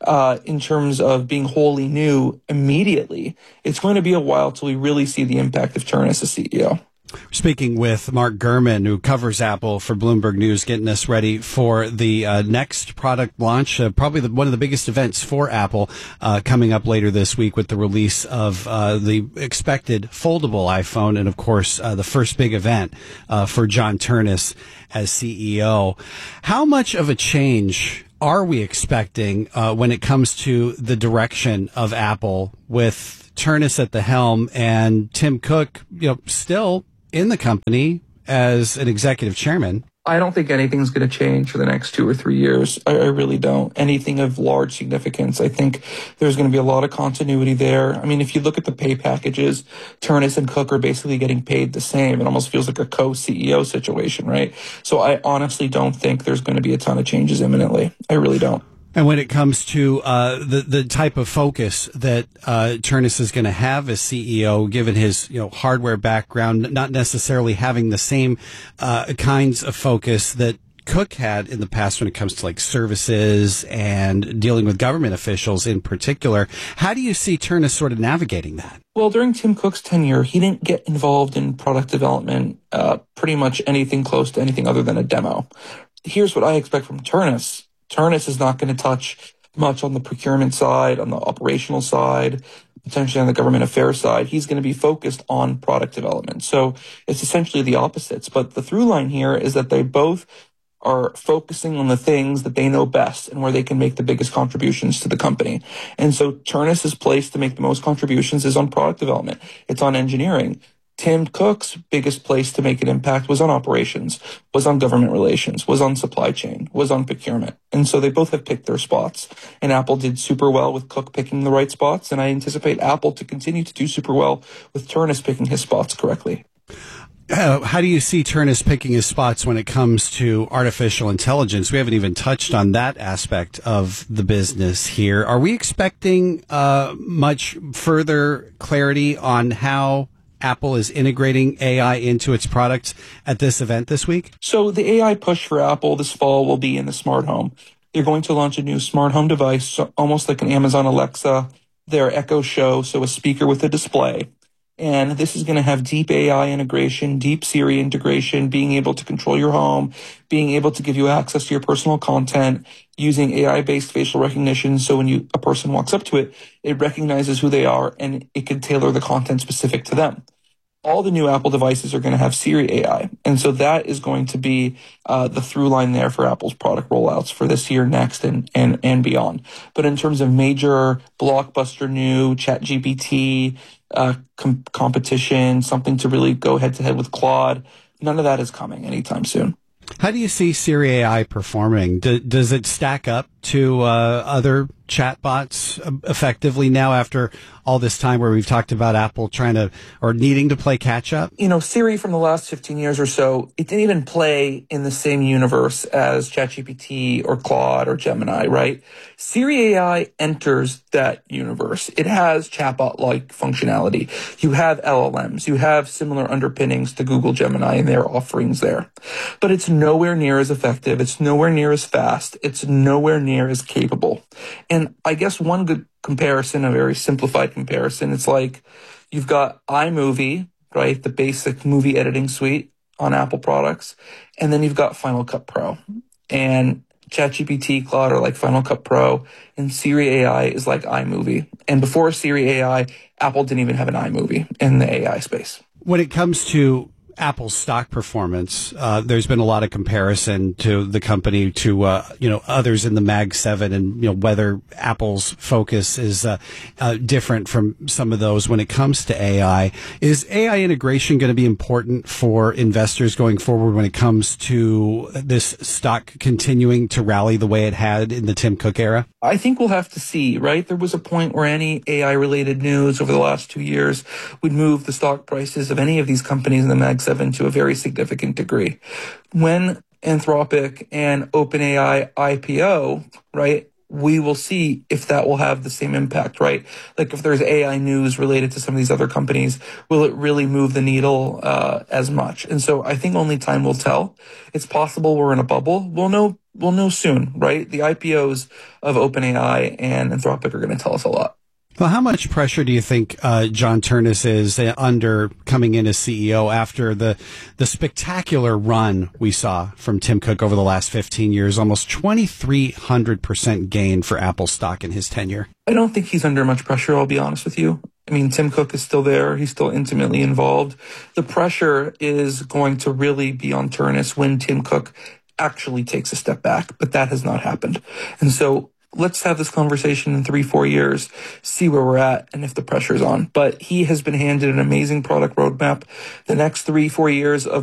in terms of being wholly new immediately. It's going to be a while till we really see the impact of Ternus as CEO. Speaking with Mark Gurman, who covers Apple for Bloomberg News, getting us ready for the next product launch, probably one of the biggest events for Apple coming up later this week with the release of the expected foldable iPhone and, of course, the first big event for John Ternus as CEO. How much of a change are we expecting when it comes to the direction of Apple with Ternus at the helm and Tim Cook, still in the company as an executive chairman? I don't think anything's going to change for the next 2 or 3 years. I really don't. Anything of large significance. I think there's going to be a lot of continuity there. I mean, if you look at the pay packages, Ternus and Cook are basically getting paid the same. It almost feels like a co-CEO situation, right? So I honestly don't think there's going to be a ton of changes imminently. I really don't. And when it comes to the type of focus that Ternus is going to have as CEO, given his hardware background, not necessarily having the same kinds of focus that Cook had in the past when it comes to like services and dealing with government officials in particular, how do you see Ternus sort of navigating that? Well, during Tim Cook's tenure, he didn't get involved in product development, pretty much anything close to anything other than a demo. Here's what I expect from Ternus. Ternus is not going to touch much on the procurement side, on the operational side, potentially on the government affairs side. He's going to be focused on product development. So it's essentially the opposites. But the through line here is that they both are focusing on the things that they know best and where they can make the biggest contributions to the company. And so Ternus's place to make the most contributions is on product development. It's on engineering. Tim Cook's biggest place to make an impact was on operations, was on government relations, was on supply chain, was on procurement. And so they both have picked their spots. And Apple did super well with Cook picking the right spots. And I anticipate Apple to continue to do super well with Ternus picking his spots correctly. How do you see Ternus picking his spots when it comes to artificial intelligence? We haven't even touched on that aspect of the business here. Are we expecting much further clarity on how Apple is integrating AI into its products at this event this week? So the AI push for Apple this fall will be in the smart home. They're going to launch a new smart home device, almost like an Amazon Alexa, their Echo Show, so a speaker with a display. And this is going to have deep AI integration, deep Siri integration, being able to control your home, being able to give you access to your personal content, using AI-based facial recognition. So when a person walks up to it, it recognizes who they are and it can tailor the content specific to them. All the new Apple devices are going to have Siri AI. And so that is going to be the through line there for Apple's product rollouts for this year, next, and beyond. But in terms of major blockbuster new ChatGPT competition, something to really go head to head with Claude, none of that is coming anytime soon. How do you see Siri AI performing? Does it stack up to other chatbots effectively now after all this time where we've talked about Apple trying to or needing to play catch up? Siri from the last 15 years or so, it didn't even play in the same universe as ChatGPT or Claude or Gemini, right? Siri AI enters that universe. It has chatbot-like functionality. You have LLMs. You have similar underpinnings to Google Gemini and their offerings there. But it's nowhere near as effective. It's nowhere near as fast. It's nowhere near as capable. And I guess one good comparison, a very simplified comparison, it's like you've got iMovie, right, the basic movie editing suite on Apple products, and then you've got Final Cut Pro. And ChatGPT, Claude are like Final Cut Pro, and Siri AI is like iMovie. And before Siri AI, Apple didn't even have an iMovie in the AI space. When it comes to Apple's stock performance, there's been a lot of comparison to the company to others in the Mag 7, and whether Apple's focus is different from some of those when it comes to AI. Is AI integration going to be important for investors going forward when it comes to this stock continuing to rally the way it had in the Tim Cook era? I think we'll have to see, right? There was a point where any AI-related news over the last 2 years would move the stock prices of any of these companies in the Mag 7 to a very significant degree. When Anthropic and OpenAI IPO, right, we will see if that will have the same impact, right? Like if there's AI news related to some of these other companies, will it really move the needle as much? And so I think only time will tell. It's possible we're in a bubble. We'll know soon, right? The IPOs of OpenAI and Anthropic are going to tell us a lot. Well, how much pressure do you think John Ternus is under coming in as CEO after the spectacular run we saw from Tim Cook over the last 15 years, almost 2,300% gain for Apple stock in his tenure? I don't think he's under much pressure, I'll be honest with you. I mean, Tim Cook is still there. He's still intimately involved. The pressure is going to really be on Ternus when Tim Cook actually takes a step back, but that has not happened. And so let's have this conversation in 3-4 years, see where we're at and if the pressure's on. But he has been handed an amazing product roadmap. The next 3-4 years of